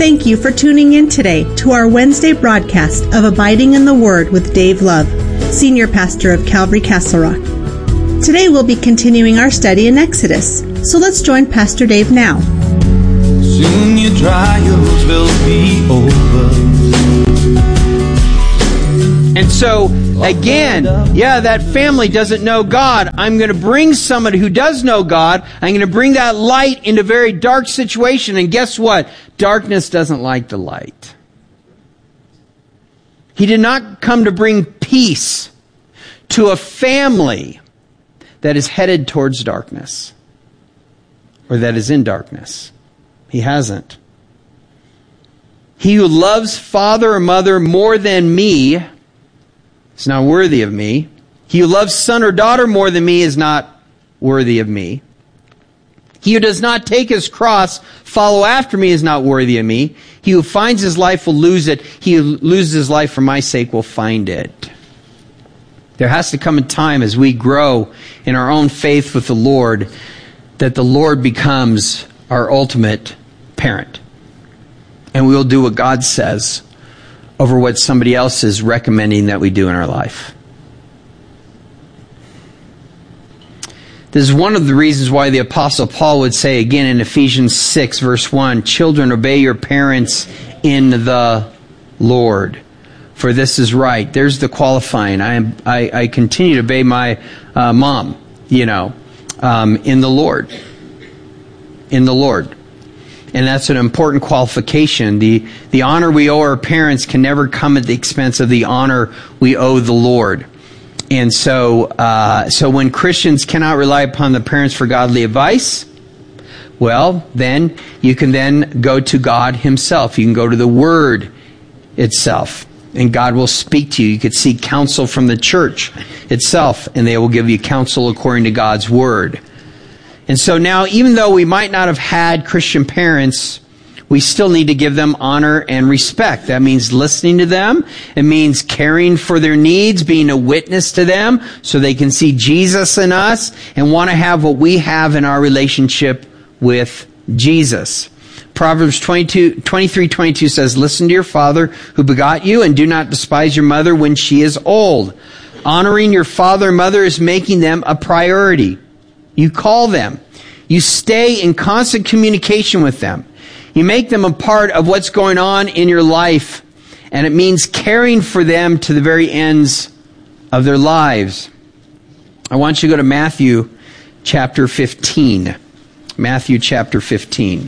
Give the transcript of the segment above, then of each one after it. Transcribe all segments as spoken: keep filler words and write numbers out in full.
Thank you for tuning in today to our Wednesday broadcast of Abiding in the Word with Dave Love, Senior Pastor of Calvary Castle Rock. Today we'll be continuing our study in Exodus, so let's join Pastor Dave now. Soon your trials will be over. And so, again, yeah, that family doesn't know God. I'm going to bring somebody who does know God. I'm going to bring that light into a very dark situation. And guess what? Darkness doesn't like the light. He did not come to bring peace to a family that is headed towards darkness or that is in darkness. He hasn't. He who loves father or mother more than me is not worthy of me. He who loves son or daughter more than me is not worthy of me. He who does not take his cross, follow after me, is not worthy of me. He who finds his life will lose it. He who loses his life for my sake will find it. There has to come a time as we grow in our own faith with the Lord that the Lord becomes our ultimate parent. And we will do what God says over what somebody else is recommending that we do in our life. This is one of the reasons why the Apostle Paul would say again in Ephesians six verse one, "Children, obey your parents in the Lord, for this is right." There's the qualifying. I am, I, I continue to obey my uh, mom, you know, um, in the Lord. In the Lord. And that's an important qualification. The, the honor we owe our parents can never come at the expense of the honor we owe the Lord. And so, uh, so when Christians cannot rely upon the parents for godly advice, well, then you can then go to God Himself. You can go to the Word itself, and God will speak to you. You could seek counsel from the church itself, and they will give you counsel according to God's Word. And so now, even though we might not have had Christian parents, we still need to give them honor and respect. That means listening to them. It means caring for their needs, being a witness to them so they can see Jesus in us and want to have what we have in our relationship with Jesus. Proverbs twenty-two, twenty-three twenty-two says, "Listen to your father who begot you, and do not despise your mother when she is old." Honoring your father and mother is making them a priority. You call them. You stay in constant communication with them. You make them a part of what's going on in your life. And it means caring for them to the very ends of their lives. I want you to go to Matthew chapter fifteen. Matthew chapter fifteen.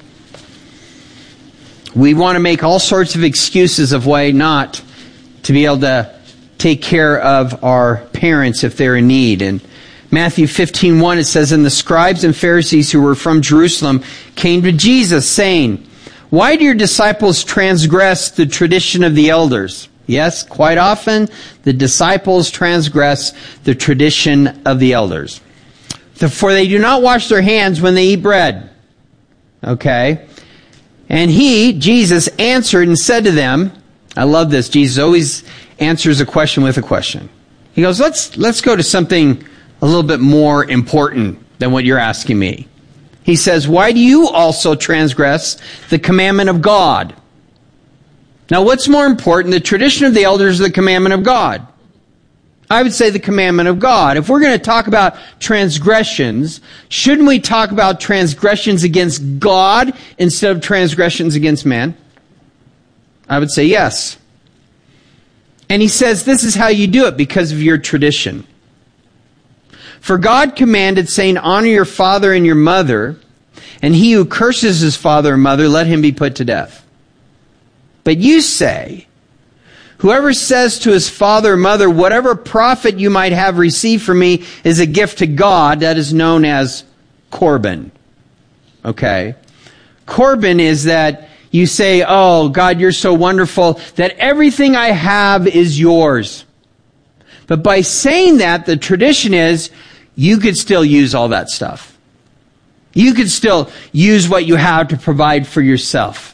We want to make all sorts of excuses of why not to be able to take care of our parents if they're in need. And Matthew fifteen one, it says, "And the scribes and Pharisees who were from Jerusalem came to Jesus, saying, 'Why do your disciples transgress the tradition of the elders?'" Yes, quite often the disciples transgress the tradition of the elders. "For they do not wash their hands when they eat bread." Okay. "And he," Jesus, "answered and said to them," I love this. Jesus always answers a question with a question. He goes, let's let's go to something a little bit more important than what you're asking me. He says, "Why do you also transgress the commandment of God?" Now, what's more important, the tradition of the elders or the commandment of God? I would say the commandment of God. If we're going to talk about transgressions, shouldn't we talk about transgressions against God instead of transgressions against man? I would say yes. And he says this is how you do it, because of your tradition. "For God commanded, saying, 'Honor your father and your mother, and he who curses his father or mother, let him be put to death.' But you say, 'Whoever says to his father or mother, whatever profit you might have received from me is a gift to God,' that is known as Corban." Okay? Corban is that you say, "Oh, God, you're so wonderful that everything I have is yours." But by saying that, the tradition is you could still use all that stuff. You could still use what you have to provide for yourself.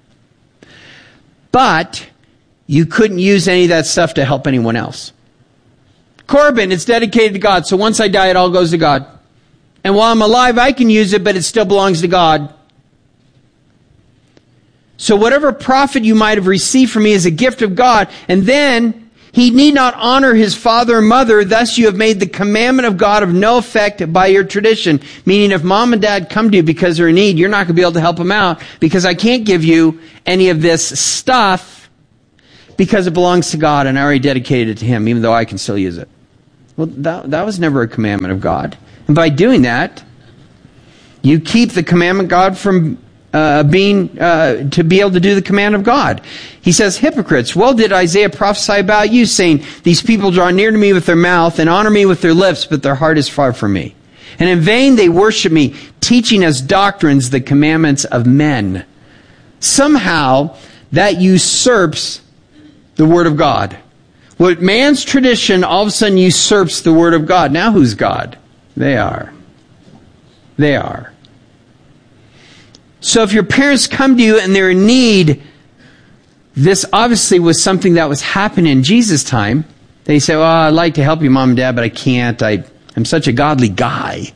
But you couldn't use any of that stuff to help anyone else. Corban, it's dedicated to God, so once I die, it all goes to God. And while I'm alive, I can use it, but it still belongs to God. So whatever profit you might have received from me is a gift of God. And then he need not honor his father and mother. Thus you have made the commandment of God of no effect by your tradition. Meaning if mom and dad come to you because they're in need, you're not going to be able to help them out because I can't give you any of this stuff because it belongs to God and I already dedicated it to him, even though I can still use it. Well, that, that was never a commandment of God. And by doing that, you keep the commandment God from Uh, being, uh, to be able to do the command of God. He says, hypocrites, well did Isaiah prophesy about you, saying, these people draw near to me with their mouth and honor me with their lips, but their heart is far from me. And in vain they worship me, teaching as doctrines the commandments of men. Somehow that usurps the Word of God. What man's tradition all of a sudden usurps the Word of God. Now who's God? They are. They are. So if your parents come to you and they're in need, this obviously was something that was happening in Jesus' time. They say, well, I'd like to help you, Mom and Dad, but I can't. I, I'm such a godly guy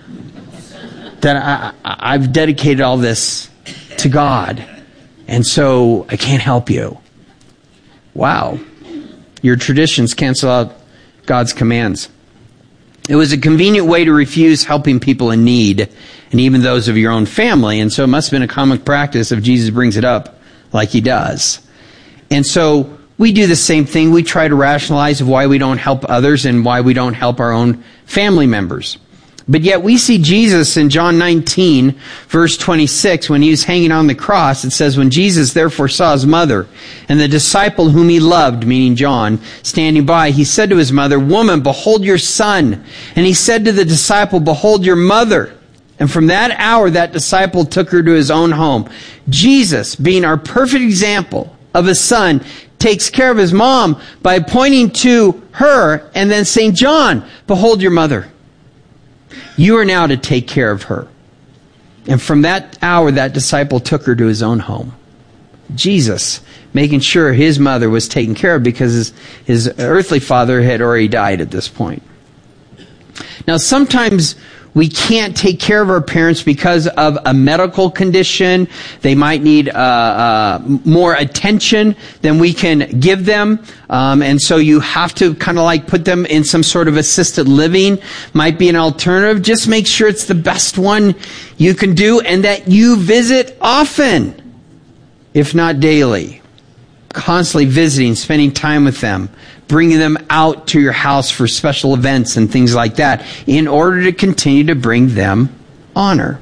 that I, I, I've dedicated all this to God. And so I can't help you. Wow. Your traditions cancel out God's commands. It was a convenient way to refuse helping people in need, and even those of your own family. And so it must have been a common practice if Jesus brings it up like he does. And so we do the same thing. We try to rationalize why we don't help others and why we don't help our own family members. But yet we see Jesus in John nineteen, verse twenty-six, when he was hanging on the cross. It says, when Jesus therefore saw his mother and the disciple whom he loved, meaning John, standing by, he said to his mother, woman, behold your son. And he said to the disciple, behold your mother. And from that hour, that disciple took her to his own home. Jesus, being our perfect example of a son, takes care of his mom by pointing to her and then saying, John, behold your mother. You are now to take care of her. And from that hour, that disciple took her to his own home. Jesus, making sure his mother was taken care of because his, his earthly father had already died at this point. Now, sometimes we can't take care of our parents because of a medical condition. They might need uh, uh, more attention than we can give them. Um, and so you have to kind of like put them in some sort of assisted living. Might be an alternative. Just make sure it's the best one you can do and that you visit often, if not daily. Constantly visiting, spending time with them, bringing them out to your house for special events and things like that in order to continue to bring them honor.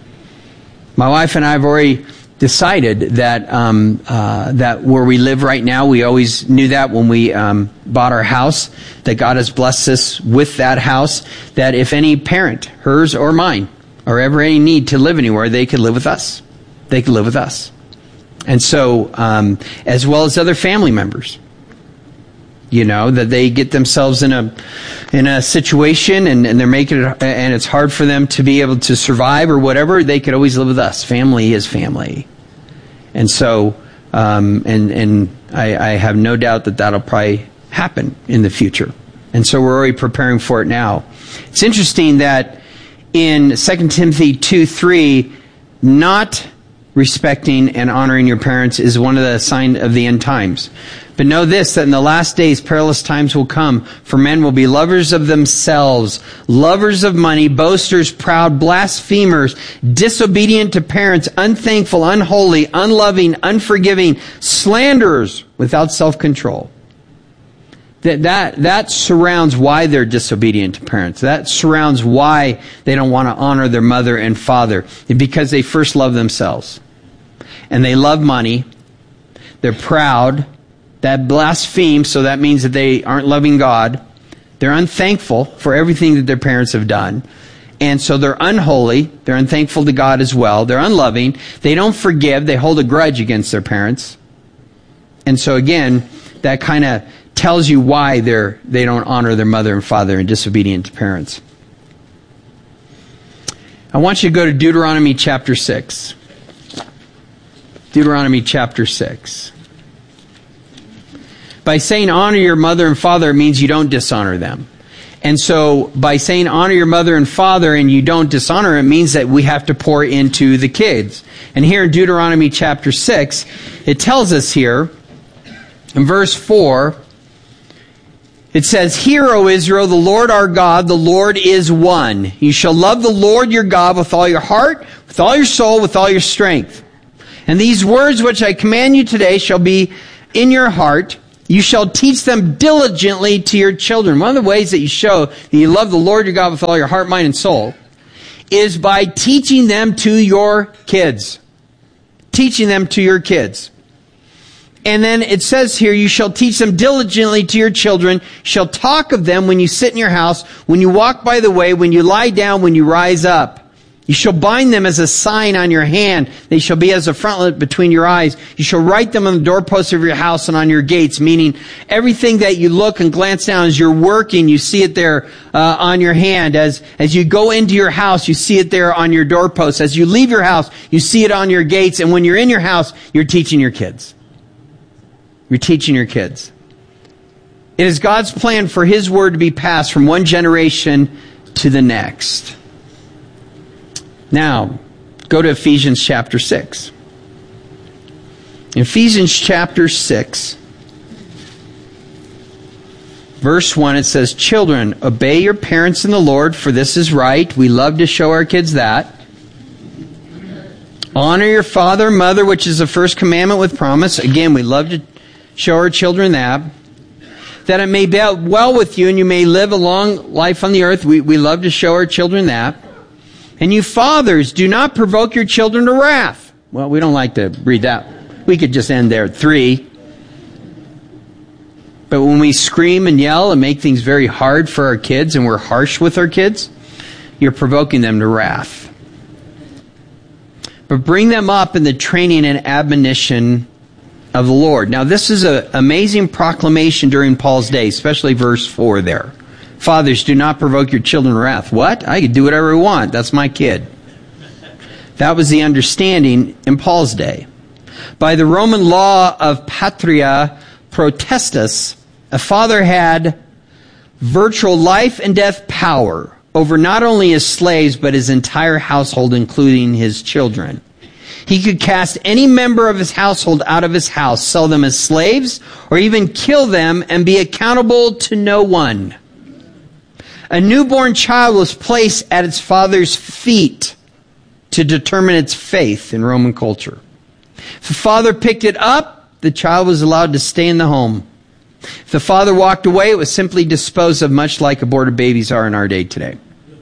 My wife and I have already decided that um, uh, that where we live right now, we always knew that when we um, bought our house, that God has blessed us with that house, that if any parent, hers or mine, or ever any need to live anywhere, they could live with us. They could live with us. And so, um, as well as other family members, you know, that they get themselves in a in a situation and, and they're making it, and it's hard for them to be able to survive or whatever, they could always live with us. Family is family. And so, um, and and I, I have no doubt that that'll probably happen in the future. And so we're already preparing for it now. It's interesting that in Second Timothy two three, not respecting and honoring your parents is one of the signs of the end times. But know this, that in the last days perilous times will come, for men will be lovers of themselves, lovers of money, boasters, proud, blasphemers, disobedient to parents, unthankful, unholy, unloving, unforgiving, slanderers, without self-control. That, that, that surrounds why they're disobedient to parents. That surrounds why they don't want to honor their mother and father. Because they first love themselves. And they love money. They're proud. That blaspheme, so that means that they aren't loving God. They're unthankful for everything that their parents have done. And so they're unholy. They're unthankful to God as well. They're unloving. They don't forgive. They hold a grudge against their parents. And so again, that kind of tells you why they're they don't honor their mother and father and disobedient to parents. I want you to go to Deuteronomy chapter six. Deuteronomy chapter six. By saying honor your mother and father, it means you don't dishonor them. And so by saying honor your mother and father and you don't dishonor, it means that we have to pour into the kids. And here in Deuteronomy chapter six, it tells us here in verse four, it says, "Hear, O Israel, the Lord our God, the Lord is one. You shall love the Lord your God with all your heart, with all your soul, with all your strength. And these words which I command you today shall be in your heart. You shall teach them diligently to your children." One of the ways that you show that you love the Lord your God with all your heart, mind, and soul is by teaching them to your kids. Teaching them to your kids. And then it says here, you shall teach them diligently to your children, shall talk of them when you sit in your house, when you walk by the way, when you lie down, when you rise up. You shall bind them as a sign on your hand. They shall be as a frontlet between your eyes. You shall write them on the doorposts of your house and on your gates, meaning everything that you look and glance down as you're working, you see it there uh, on your hand. As, as you go into your house, you see it there on your doorposts. As you leave your house, you see it on your gates. And when you're in your house, you're teaching your kids. You're teaching your kids. It is God's plan for His word to be passed from one generation to the next. Now, go to Ephesians chapter six. In Ephesians chapter six, verse one, it says, "Children, obey your parents in the Lord, for this is right." We love to show our kids that. "Honor your father and mother, which is the first commandment with promise." Again, we love to show our children that. "That it may be well with you and you may live a long life on the earth." We, we love to show our children that. "And you fathers, do not provoke your children to wrath." Well, we don't like to read that. We could just end there at three. But when we scream and yell and make things very hard for our kids and we're harsh with our kids, you're provoking them to wrath. "But bring them up in the training and admonition of the Lord." Now, this is an amazing proclamation during Paul's day, especially verse four there. "Fathers, do not provoke your children to wrath." What? I can do whatever I want. That's my kid. That was the understanding in Paul's day. By the Roman law of patria potestas, a father had virtual life and death power over not only his slaves, but his entire household, including his children. He could cast any member of his household out of his house, sell them as slaves, or even kill them and be accountable to no one. A newborn child was placed at its father's feet to determine its faith in Roman culture. If the father picked it up, the child was allowed to stay in the home. If the father walked away, it was simply disposed of, much like aborted babies are in our day today.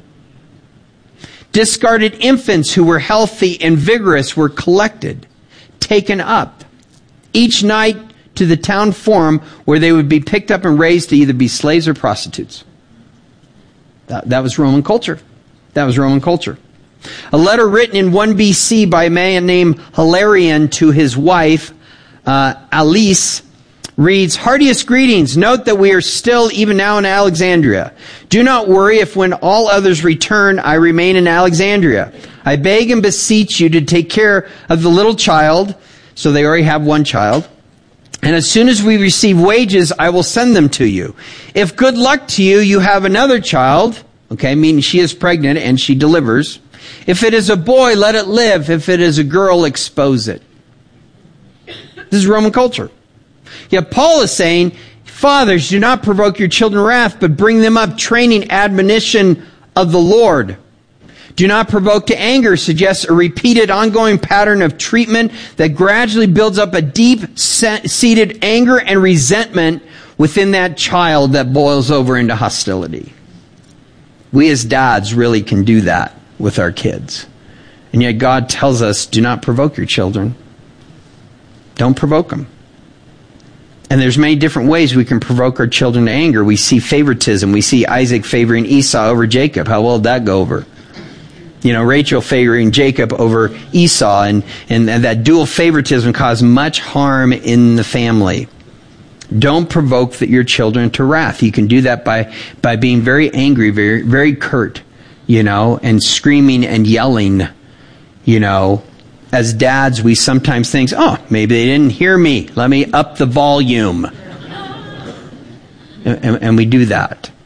Discarded infants who were healthy and vigorous were collected, taken up, each night to the town forum where they would be picked up and raised to either be slaves or prostitutes. That, that was Roman culture. That was Roman culture. A letter written in one B C by a man named Hilarion to his wife, uh, Alice, reads, "Heartiest greetings. Note that we are still even now in Alexandria. Do not worry if when all others return, I remain in Alexandria. I beg and beseech you to take care of the little child." So they already have one child. "And as soon as we receive wages, I will send them to you. If good luck to you, you have another child." Okay, meaning she is pregnant and she delivers. "If it is a boy, let it live. If it is a girl, expose it." This is Roman culture. Yet Paul is saying, "Fathers, do not provoke your children to wrath, but bring them up, training, admonition of the Lord." "Do not provoke to anger" suggests a repeated, ongoing pattern of treatment that gradually builds up a deep-seated anger and resentment within that child that boils over into hostility. We as dads really can do that with our kids. And yet God tells us, do not provoke your children. Don't provoke them. And there's many different ways we can provoke our children to anger. We see favoritism. We see Isaac favoring Esau over Jacob. How well did that go over? You know, Rachel favoring Jacob over Esau, and, and, and that dual favoritism caused much harm in the family. Don't provoke the, your children to wrath. You can do that by, by being very angry, very, very curt, you know, and screaming and yelling, you know. As dads, we sometimes think, oh, maybe they didn't hear me. Let me up the volume. And, and we do that.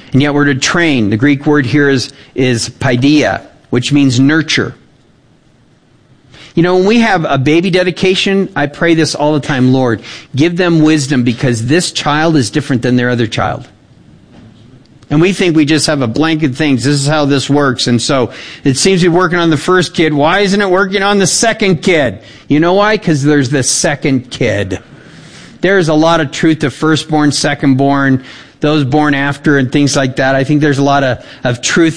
And yet we're to train. The Greek word here is, is paideia, which means nurture. You know, when we have a baby dedication, I pray this all the time, Lord, give them wisdom because this child is different than their other child. And we think we just have a blanket things. This is how this works. And so it seems to be working on the first kid. Why isn't it working on the second kid? You know why? Because there's the second kid. There's a lot of truth to firstborn, secondborn, those born after and things like that. I think there's a lot of, of truth